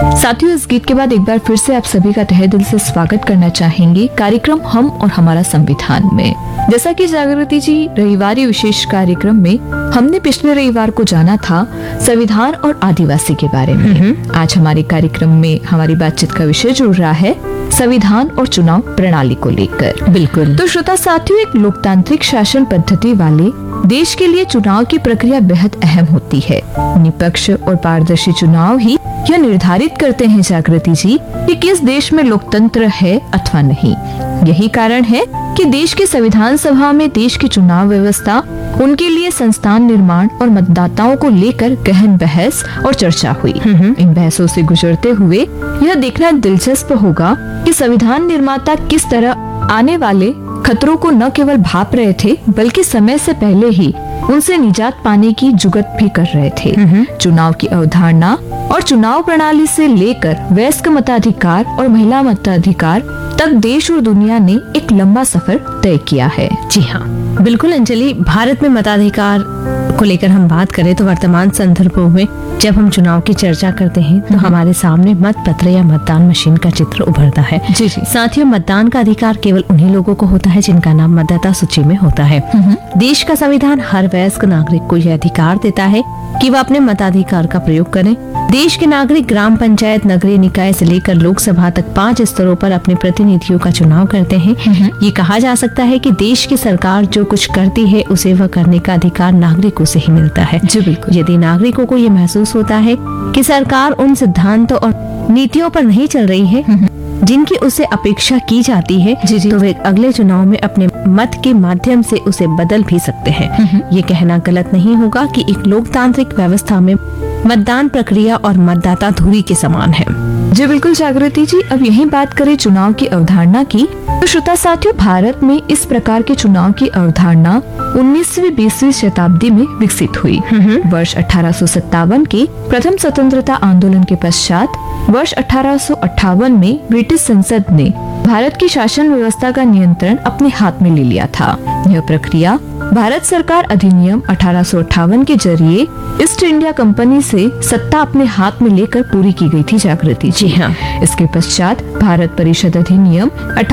साथियों, इस गीत के बाद एक बार फिर से आप सभी का तहे दिल से स्वागत करना चाहेंगे कार्यक्रम हम और हमारा संविधान में। जैसा कि जागृति जी रविवारी विशेष कार्यक्रम में हमने पिछले रविवार को जाना था संविधान और आदिवासी के बारे में। आज हमारे कार्यक्रम में हमारी बातचीत का विषय जुड़ रहा है संविधान और चुनाव प्रणाली को लेकर। बिल्कुल। तो श्रोता साथियों, एक लोकतांत्रिक शासन पद्धति वाले देश के लिए चुनाव की प्रक्रिया बेहद अहम होती है। निष्पक्ष और पारदर्शी चुनाव ही यह निर्धारित करते हैं जागृति जी कि किस देश में लोकतंत्र है अथवा नहीं। यही कारण है कि देश की संविधान सभा में देश की चुनाव व्यवस्था, उनके लिए संस्थान निर्माण और मतदाताओं को लेकर गहन बहस और चर्चा हुई। इन बहसों से गुजरते हुए यह देखना दिलचस्प होगा कि संविधान निर्माता किस तरह आने वाले खतरों को न केवल भाप रहे थे बल्कि समय से पहले ही उनसे निजात पाने की जुगत भी कर रहे थे। चुनाव की अवधारणा और चुनाव प्रणाली से लेकर वयस्क मताधिकार और महिला मताधिकार तक देश और दुनिया ने एक लंबा सफर तय किया है। जी हाँ, बिल्कुल अंजलि। भारत में मताधिकार को लेकर हम बात करें तो वर्तमान संदर्भों में जब हम चुनाव की चर्चा करते हैं तो हमारे सामने मत पत्र या मतदान मशीन का चित्र उभरता है। जी जी। साथियों, मतदान का अधिकार केवल उन्हीं लोगों को होता है जिनका नाम मतदाता सूची में होता है। देश का संविधान हर वयस्क नागरिक को यह अधिकार देता है कि वह अपने मताधिकार का प्रयोग करें। देश के नागरिक ग्राम पंचायत, नगरीय निकाय से लेकर लोकसभा तक 5 स्तरों पर अपने प्रतिनिधियों का चुनाव करते हैं। ये कहा जा सकता है कि देश की सरकार जो कुछ करती है उसे वह करने का अधिकार नागरिकों से ही मिलता है। जी बिल्कुल। यदि नागरिकों को ये महसूस होता है कि सरकार उन सिद्धांतों और नीतियों पर नहीं चल रही है जिनकी उसे अपेक्षा की जाती है, तो वे अगले चुनाव में अपने मत के माध्यम से उसे बदल भी सकते हैं। ये कहना गलत नहीं होगा कि एक लोकतांत्रिक व्यवस्था में मतदान प्रक्रिया और मतदाता धुरी के समान है। जी बिल्कुल जागृति जी। अब यही बात करें चुनाव की अवधारणा की तो श्रोता साथियों, भारत में इस प्रकार के चुनाव की अवधारणा 19वीं-20वीं शताब्दी में विकसित हुई। वर्ष 1857 के प्रथम स्वतंत्रता आंदोलन के पश्चात वर्ष 1858 में ब्रिटिश संसद ने भारत की शासन व्यवस्था का नियंत्रण अपने हाथ में ले लिया था। यह प्रक्रिया भारत सरकार अधिनियम 1858 के जरिए ईस्ट इंडिया कंपनी से सत्ता अपने हाथ में लेकर पूरी की गई थी जागृति। जी हाँ। इसके पश्चात भारत परिषद अधिनियम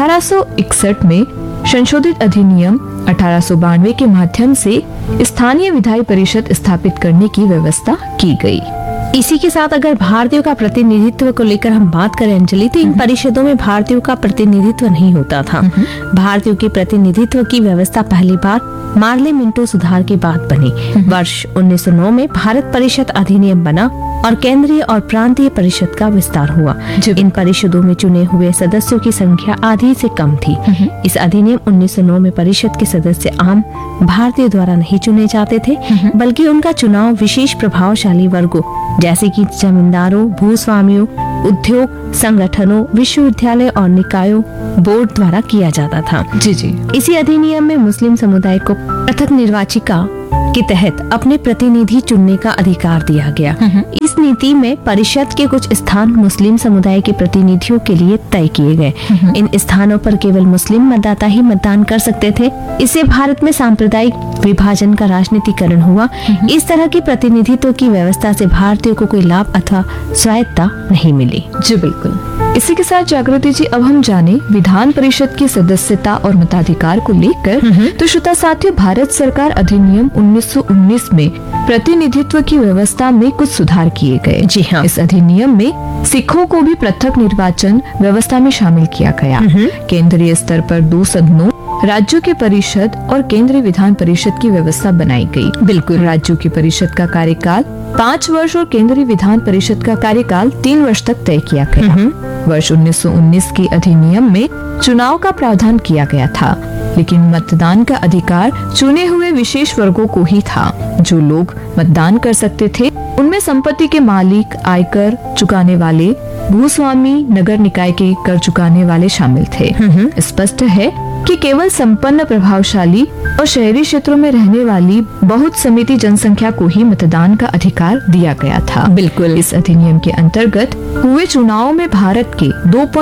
1861 में संशोधित अधिनियम 1892 के माध्यम से स्थानीय विधायी परिषद स्थापित करने की व्यवस्था की गई। इसी के साथ अगर भारतीयों का प्रतिनिधित्व को लेकर हम बात करें अंजलि, तो इन परिषदों में भारतीयों का प्रतिनिधित्व नहीं होता था। भारतीयों के प्रतिनिधित्व की व्यवस्था पहली बार मार्ले मिंटो सुधार के बाद बनी। वर्ष 1909 में भारत परिषद अधिनियम बना और केंद्रीय और प्रांतीय परिषद का विस्तार हुआ। इन परिषदों में चुने हुए सदस्यों की संख्या आधी से कम थी। इस अधिनियम 1909 में परिषद के सदस्य आम भारतीय द्वारा नहीं चुने जाते थे, बल्कि उनका चुनाव विशेष प्रभावशाली वर्गों जैसे कि जमींदारों, भूस्वामियों, उद्योग संगठनों, विश्वविद्यालय और निकायों, बोर्ड द्वारा किया जाता था। जी जी। इसी अधिनियम में मुस्लिम समुदाय को पृथक निर्वाचिका के तहत अपने प्रतिनिधि चुनने का अधिकार दिया गया। इस नीति में परिषद के कुछ स्थान मुस्लिम समुदाय के प्रतिनिधियों के लिए तय किए गए। इन स्थानों पर केवल मुस्लिम मतदाता ही मतदान कर सकते थे। इससे भारत में सांप्रदायिक विभाजन का राजनीतिकरण हुआ। इस तरह की प्रतिनिधित्व की व्यवस्था से भारतीयों को कोई लाभ अथवा स्वायत्तता नहीं मिली। जी बिल्कुल। इसी के साथ जागृति जी, अब हम जाने विधान परिषद की सदस्यता और मताधिकार को लेकर। तो श्रोता साथियों, भारत सरकार अधिनियम 1919 में प्रतिनिधित्व की व्यवस्था में कुछ सुधार किए गए। जी हाँ। इस अधिनियम में सिखों को भी पृथक निर्वाचन व्यवस्था में शामिल किया गया। केंद्रीय स्तर पर 2 सदनों, राज्यों की परिषद और केंद्रीय विधान परिषद की व्यवस्था बनाई गई। बिल्कुल। राज्यों की परिषद का कार्यकाल 5 वर्ष और केंद्रीय विधान परिषद का कार्यकाल 3 वर्ष तक तय किया गया। वर्ष 1919 के अधिनियम में चुनाव का प्रावधान किया गया था, लेकिन मतदान का अधिकार चुने हुए विशेष वर्गों को ही था। जो लोग मतदान कर सकते थे उनमें संपत्ति के मालिक, आयकर चुकाने वाले, भूस्वामी, नगर निकाय के कर चुकाने वाले शामिल थे। स्पष्ट है कि केवल संपन्न, प्रभावशाली और शहरी क्षेत्रों में रहने वाली बहुत समिति जनसंख्या को ही मतदान का अधिकार दिया गया था। बिल्कुल। इस अधिनियम के अंतर्गत हुए चुनाव में भारत के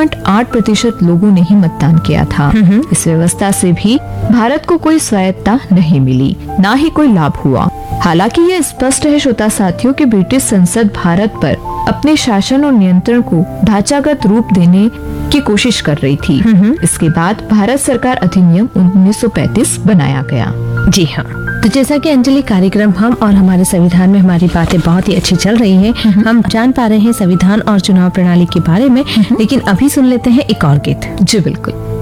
2.8% लोगों ने ही मतदान किया था। इस व्यवस्था से भी भारत को कोई स्वायत्तता नहीं मिली, न ही कोई लाभ हुआ। हालांकि ये स्पष्ट है श्रोता साथियों कि ब्रिटिश संसद भारत पर अपने शासन और नियंत्रण को ढांचागत रूप देने की कोशिश कर रही थी। इसके बाद भारत सरकार अधिनियम 1935 बनाया गया। जी हाँ, तो जैसा कि अंजलि कार्यक्रम हम और हमारे संविधान में हमारी बातें बहुत ही अच्छी चल रही हैं। हम जान पा रहे हैं संविधान और चुनाव प्रणाली के बारे में, लेकिन अभी सुन लेते हैं एक और गीत। जी बिल्कुल।